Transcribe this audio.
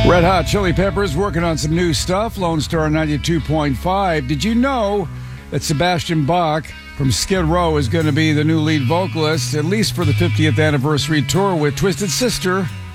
Red Hot Chili Peppers working on some new stuff. Lone Star 92.5. Did you know that Sebastian Bach from Skid Row is going to be the new lead vocalist, at least for the 50th anniversary tour with Twisted Sister?